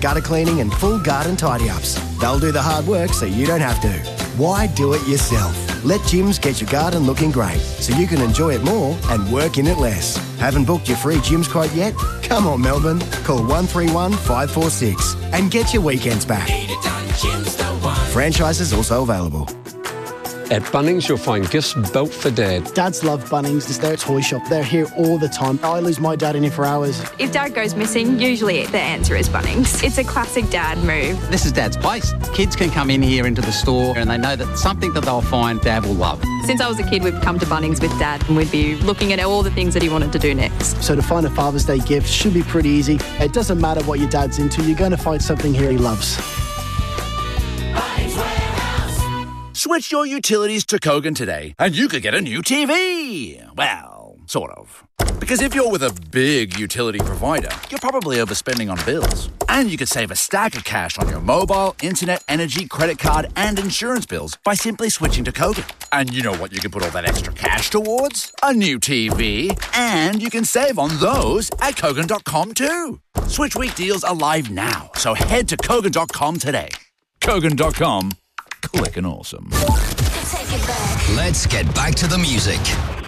gutter cleaning and full garden tidy-ups. They'll do the hard work so you don't have to. Why do it yourself? Let Jim's get your garden looking great so you can enjoy it more and work in it less. Haven't booked your free Jim's quote yet? Come on, Melbourne. Call 131 546 and get your weekends back. Franchises also available. At Bunnings, you'll find gifts built for Dad. Dads love Bunnings. It's their toy shop. They're here all the time. I lose my dad in here for hours. If Dad goes missing, usually the answer is Bunnings. It's a classic Dad move. This is Dad's place. Kids can come in here into the store and they know that something that they'll find Dad will love. Since I was a kid, we've come to Bunnings with Dad and we'd be looking at all the things that he wanted to do next. So to find a Father's Day gift should be pretty easy. It doesn't matter what your dad's into. You're going to find something here he loves. Switch your utilities to Kogan today, and you could get a new TV. Well, sort of. Because if you're with a big utility provider, you're probably overspending on bills. And you could save a stack of cash on your mobile, internet, energy, credit card, and insurance bills by simply switching to Kogan. And you know what you can put all that extra cash towards? A new TV. And you can save on those at Kogan.com too. Switch week deals are live now, so head to Kogan.com today. Kogan.com. Quick and awesome. Let's get back to the music.